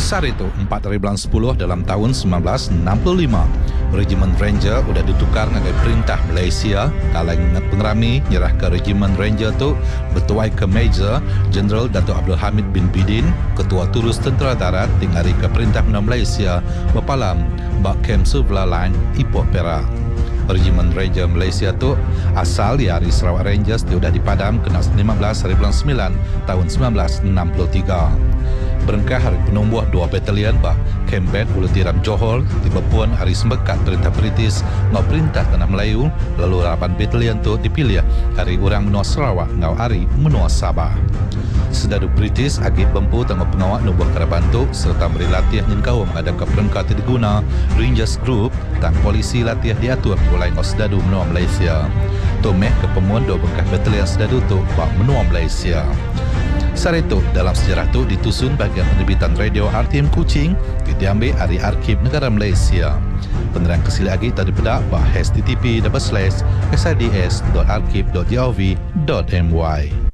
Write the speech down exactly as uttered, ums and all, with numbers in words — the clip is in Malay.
Sar itu empat hari bulan sepuluh dalam tahun sembilan belas enam puluh lima. Regimen Ranger sudah ditukar dengan perintah Malaysia. Kalangan pengerami nyerah ke Regimen Ranger tu bertuai ke Major General Dato' Abdul Hamid bin Bidin, Ketua Turus Tentera Darat, tingari ke perintah menang Malaysia berpalam bak kem sebelah lain Ipoh Perak. Regimen Ranger Malaysia tu asal dari Sarawak Rangers dia sudah dipadam kena lima belas hari bulan sembilan tahun sembilan belas enam puluh tiga. Berengkah hari penumbuh dua batalion bah Kembet Ulu Tiram Johor tiba pun hari sembekat perintah British ngau perintah Tanah Melayu, lalu lapan batalion tu dipilih hari orang menua Sarawak ngau hari menua Sabah. Sedadu British agih bempu tengok pengawak nubuh karabantu serta beri latih nyengkau mengadakan perengkat diguna Rangers Group dan polisi latih diatur mulai ngau sedadu menua Malaysia. Tomeh ke pemun dua bengkah batalion sedadu tu bak menua Malaysia. Saat itu, dalam sejarah itu ditusun bahagian penerbitan radio R T M Kuching diambil dari Arkib Negara Malaysia. Penerang kesili lagi tadi pedak bah h t t p double slash s i d s dot arkib dot gov dot m y.